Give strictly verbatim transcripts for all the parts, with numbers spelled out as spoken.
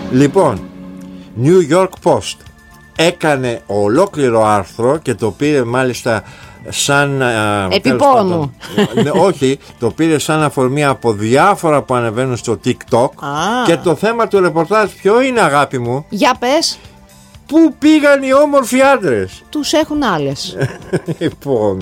Λοιπόν, New York Post έκανε ολόκληρο άρθρο και το πήρε μάλιστα σαν επίπονου. Ναι, όχι, το πήρε σαν αφορμή από διάφορα που ανεβαίνουν στο TikTok. Α. Και το θέμα του ρεπορτάζ ποιο είναι, αγάπη μου? Για πες. Πού πήγαν οι όμορφοι άντρες? Τους έχουν άλλες. Λοιπόν,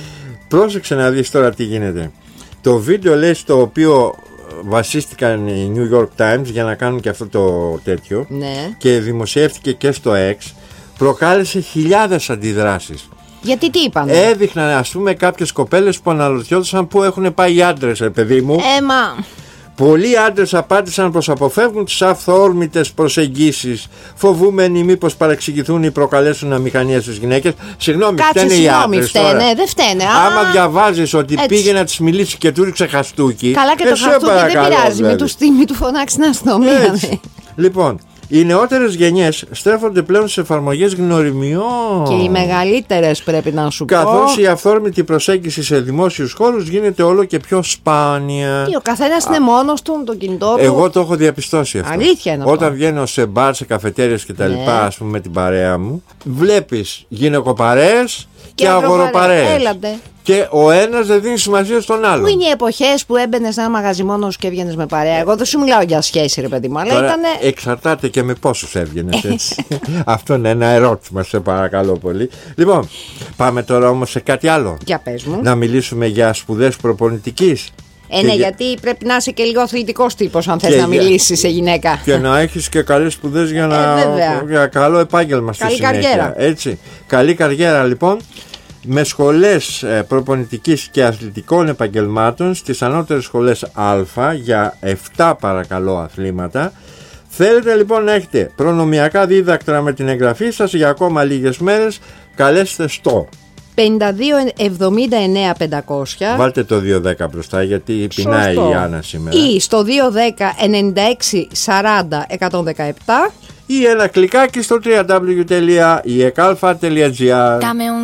πρόσεξε να δεις τώρα τι γίνεται. Το βίντεο, λέει, στο οποίο βασίστηκαν οι New York Times για να κάνουν και αυτό το τέτοιο, Ναι. και δημοσιεύτηκε και στο X, προκάλεσε χιλιάδες αντιδράσεις. Γιατί τι είπαν? Έδειχναν, ας πούμε, κάποιες κοπέλες που αναρωτιόντουσαν πού έχουν πάει οι άντρες, ρε παιδί μου. Έμα. Πολλοί άντρες απάντησαν πως αποφεύγουν τις αυθόρμητες προσεγγίσεις, φοβούμενοι μήπως παρεξηγηθούν ή προκαλέσουν αμηχανία στις γυναίκες. Συγγνώμη, φταίνε οι άντρες τώρα. Ναι, δεν φταίνε. Άμα Α, διαβάζεις ότι έτσι. πήγε να της μιλήσει και του ρίξε χαστούκι. καλά, και το ε, χαστούκι δεν πειράζει. δηλαδή. Μην του στείλει, του φωνάξει την αστυνομία. Έτσι. Λοιπόν, οι νεότερες γενιές στρέφονται πλέον σε εφαρμογές γνωριμιών. Και οι μεγαλύτερες, πρέπει να σου πω. Καθώς η αυθόρμητη προσέγγιση σε δημόσιους χώρους γίνεται όλο και πιο σπάνια. Και ο καθένας είναι μόνος του με το κινητό του. Εγώ το έχω διαπιστώσει αυτό. Αλήθεια είναι αυτό. Όταν βγαίνω σε μπαρ, σε καφετέριες και τα Ναι. λοιπά, ας πούμε, με την παρέα μου, βλέπεις γυναικοπαρέες και, Και αγοροπαρέες. Έλατε. Και ο ένας δεν δίνει σημασία στον άλλον. Πού είναι οι εποχές που έμπαινε σε ένα μαγαζί μόνος και έβγαινες με παρέα? Εγώ δεν σου μιλάω για σχέση, ρε παιδί μου, αλλά Τώρα, ήτανε. εξαρτάται και με πόσους έβγαινες, έτσι. Αυτό είναι ένα ερώτημα, σε παρακαλώ πολύ. Λοιπόν, πάμε τώρα όμως σε κάτι άλλο. Για πες μου. Να μιλήσουμε για σπουδές προπονητικής. Ε, Και ναι, για- γιατί πρέπει να είσαι και λίγο αθλητικός τύπος αν θες Και να για- μιλήσεις σε γυναίκα. Και να έχεις και καλές σπουδές για, να... Ε, βέβαια. για καλό επάγγελμα στη Καλή συνέχεια. καριέρα. Έτσι. Καλή καριέρα, λοιπόν. Με σχολές ε, προπονητικής και αθλητικών επαγγελμάτων στις ανώτερες σχολές Α για επτά παρακαλώ αθλήματα. Θέλετε λοιπόν να έχετε προνομιακά δίδακτρα με την εγγραφή σας για ακόμα λίγες μέρες? Καλέστε στο πενήντα δύο εβδομήντα εννέα πεντακόσια. Βάλτε το δύο δέκα μπροστά, γιατί πεινάει Σωστό. η Άννα σήμερα. Ή στο δύο δέκα ενενήντα έξι σαράντα εκατόν δεκαεπτά. Ή ένα κλικάκι στο double-u double-u double-u τελεία ι εκ α τελεία τζι άρ.